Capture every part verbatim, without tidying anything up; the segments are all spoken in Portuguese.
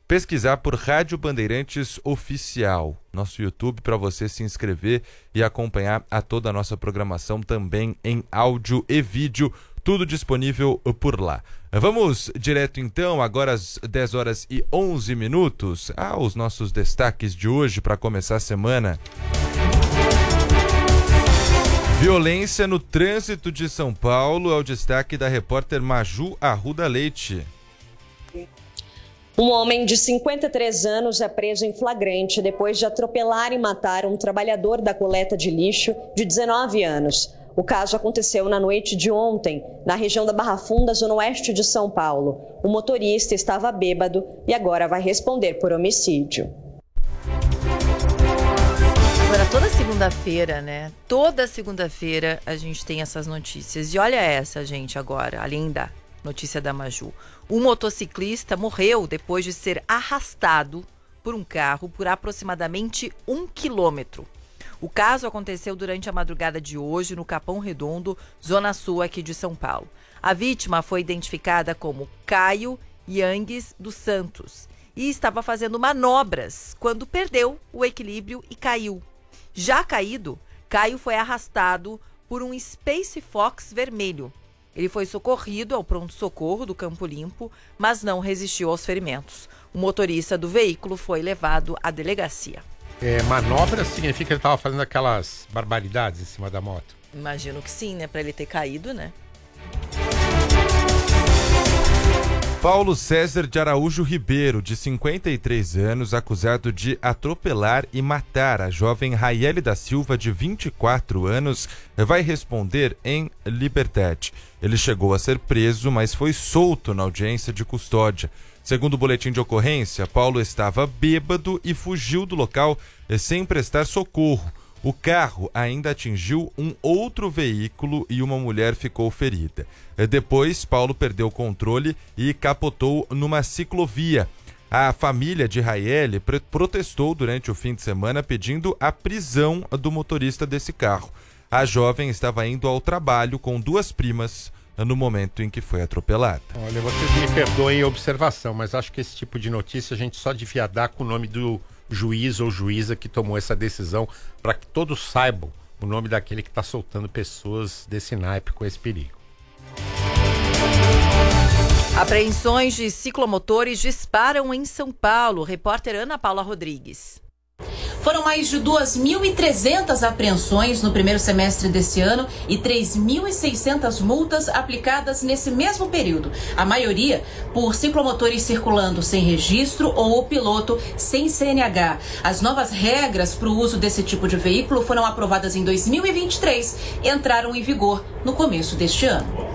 pesquisar por Rádio Bandeirantes Oficial, nosso YouTube, para você se inscrever e acompanhar a toda a nossa programação também em áudio e vídeo, tudo disponível por lá. Vamos direto então, agora às dez horas e onze minutos, aos nossos destaques de hoje para começar a semana. Violência no trânsito de São Paulo é o destaque da repórter Maju Arruda Leite. Um homem de cinquenta e três anos é preso em flagrante depois de atropelar e matar um trabalhador da coleta de lixo de dezenove anos. O caso aconteceu na noite de ontem, na região da Barra Funda, zona oeste de São Paulo. O motorista estava bêbado e agora vai responder por homicídio. Agora, toda segunda-feira, né? Toda segunda-feira a gente tem essas notícias. E olha essa, gente, agora, além da notícia da Maju. Um motociclista morreu depois de ser arrastado por um carro por aproximadamente um quilômetro. O caso aconteceu durante a madrugada de hoje no Capão Redondo, zona sul aqui de São Paulo. A vítima foi identificada como Caio Yangues dos Santos e estava fazendo manobras quando perdeu o equilíbrio e caiu. Já caído, Caio foi arrastado por um Space Fox vermelho. Ele foi socorrido ao pronto-socorro do Campo Limpo, mas não resistiu aos ferimentos. O motorista do veículo foi levado à delegacia. É, manobra significa que ele estava fazendo aquelas barbaridades em cima da moto? Imagino que sim, né? Para ele ter caído, né? Paulo César de Araújo Ribeiro, de cinquenta e três anos, acusado de atropelar e matar a jovem Raiele da Silva, de vinte e quatro anos, vai responder em liberdade. Ele chegou a ser preso, mas foi solto na audiência de custódia. Segundo o boletim de ocorrência, Paulo estava bêbado e fugiu do local sem prestar socorro. O carro ainda atingiu um outro veículo e uma mulher ficou ferida. Depois, Paulo perdeu o controle e capotou numa ciclovia. A família de Raiele protestou durante o fim de semana pedindo a prisão do motorista desse carro. A jovem estava indo ao trabalho com duas primas no momento em que foi atropelada. Olha, vocês me perdoem a observação, mas acho que esse tipo de notícia a gente só devia dar com o nome do juiz ou juíza que tomou essa decisão, para que todos saibam o nome daquele que está soltando pessoas desse naipe com esse perigo. Apreensões de ciclomotores disparam em São Paulo. Repórter Ana Paula Rodrigues. Foram mais de duas mil e trezentas apreensões no primeiro semestre desse ano e três mil e seiscentas multas aplicadas nesse mesmo período. A maioria por ciclomotores circulando sem registro ou o piloto sem C N H. As novas regras para o uso desse tipo de veículo foram aprovadas em dois mil e vinte e três e entraram em vigor no começo deste ano.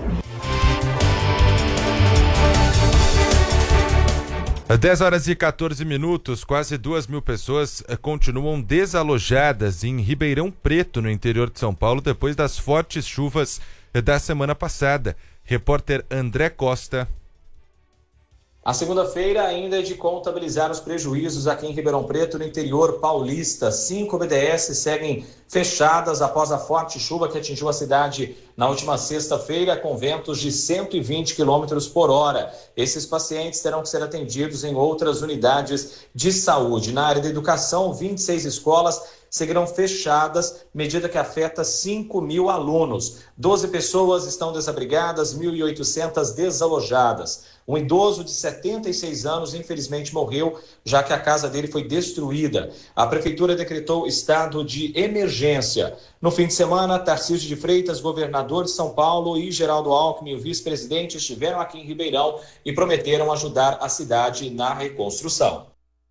dez horas e quatorze minutos, quase duas mil pessoas continuam desalojadas em Ribeirão Preto, no interior de São Paulo, depois das fortes chuvas da semana passada. Repórter André Costa. A segunda-feira ainda é de contabilizar os prejuízos aqui em Ribeirão Preto, no interior paulista. Cinco B D S seguem fechadas após a forte chuva que atingiu a cidade na última sexta-feira, com ventos de cento e vinte quilômetros por hora. Esses pacientes terão que ser atendidos em outras unidades de saúde. Na área da educação, vinte e seis escolas seguirão fechadas, medida que afeta cinco mil alunos. doze pessoas estão desabrigadas, mil e oitocentas desalojadas. Um idoso de setenta e seis anos, infelizmente, morreu, já que a casa dele foi destruída. A prefeitura decretou estado de emergência. No fim de semana, Tarcísio de Freitas, governador de São Paulo, e Geraldo Alckmin, o vice-presidente, estiveram aqui em Ribeirão e prometeram ajudar a cidade na reconstrução.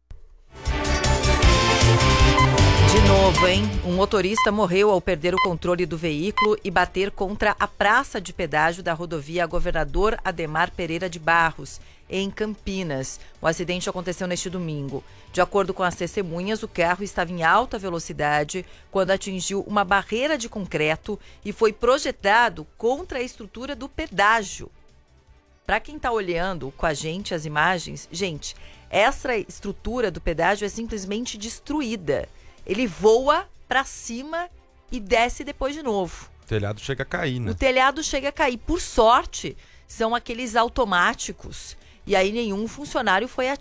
De novo, hein? Um motorista morreu ao perder o controle do veículo e bater contra a praça de pedágio da rodovia Governador Ademar Pereira de Barros, em Campinas. O acidente aconteceu neste domingo. De acordo com as testemunhas, o carro estava em alta velocidade quando atingiu uma barreira de concreto e foi projetado contra a estrutura do pedágio. Para quem está olhando com a gente as imagens, gente, essa estrutura do pedágio é simplesmente destruída. Ele voa para cima e desce depois de novo. O telhado chega a cair, né? O telhado chega a cair. Por sorte, são aqueles automáticos. E aí nenhum funcionário foi